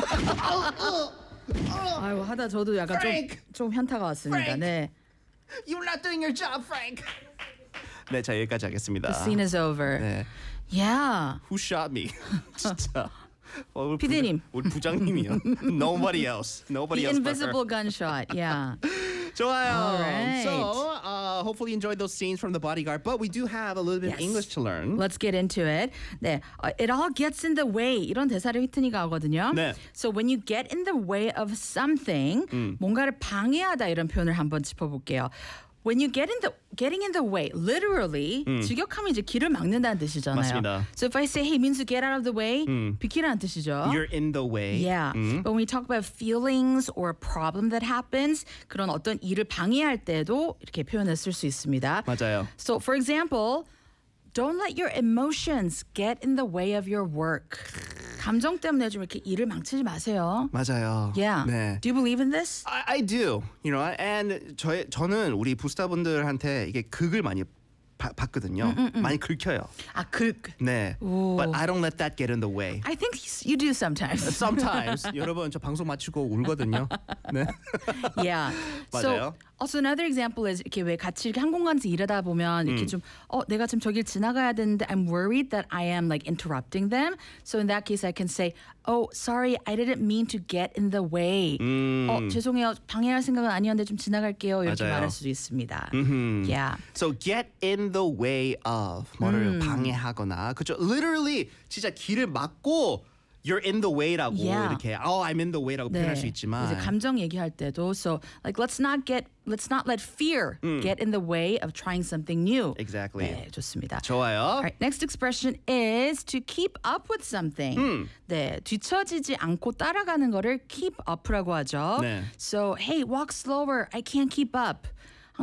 아이고 하다 저도 약간 Frank! 좀 현타가 왔습니다. Frank! 네. You're not doing your job, Frank. 네, 자 여기까지 하겠습니다. The scene is over. 네. Yeah. Who shot me? 진짜. 우리 PD님. 우리 부장님이요. Nobody else. Nobody The else. but invisible her. gunshot. Yeah. 좋아요. All right. So, hopefully you enjoyed those scenes from The Bodyguard, but we do have a little bit of Yes. English to learn. Let's get into it. 네, it all gets in the way. 이런 대사를 휘트니가 하거든요. 네. So when you get in the way of something, 뭔가를 방해하다 이런 표현을 한번 짚어볼게요. When you getting in the way, literally 직역하면 이제 길을 막는다는 뜻이잖아요. 맞습니다. So if I say, hey, 민수, get out of the way, 비키라는 뜻이죠. You're in the way. Yeah. But when we talk about feelings or a problem that happens, 그런 어떤 일을 방해할 때도 이렇게 표현을 쓸 수 있습니다. 맞아요. So, for example, don't let your emotions get in the way of your work. 감정 때문에 좀 이렇게 일을 망치지 마세요. 맞아요. Yeah. 네. Do you believe in this? I do. You know, and 저는 우리 부스타분들한테 이게 극을 많이 봤거든요. 많이 긁혀요. 아, 긁. 네. 오. But I don't let that get in the way. I think you do sometimes. Sometimes 여러분 저 방송 마치고 울거든요. 네. Yeah. 맞아요. So also another example is 이렇게 왜 같이 이렇게 한 공간에서 일하다 보면 이렇게 좀 내가 지금 저길 지나가야 되는데 I'm worried that I am like interrupting them. So in that case I can say, "Oh, sorry, I didn't mean to get in the way." 죄송해요. 방해할 생각은 아니었는데 좀 지나갈게요. 이렇게 맞아요. 말할 수도 있습니다. Yeah. So get in the way of 뭐를 방해하거나 그죠? Literally 진짜 길을 막고 you're in the way라고 Yeah. 이렇게 I'm in the way라고 표현할 수 있지만 이제 감정 얘기할 때도 so like let's not let fear get in the way of trying something new. Exactly. 네, 좋습니다. 좋아요. Alright, next expression is to keep up with something. 네, 뒤처지지 않고 따라가는 거를 keep up라고 하죠. 네. So, hey, walk slower. I can't keep up.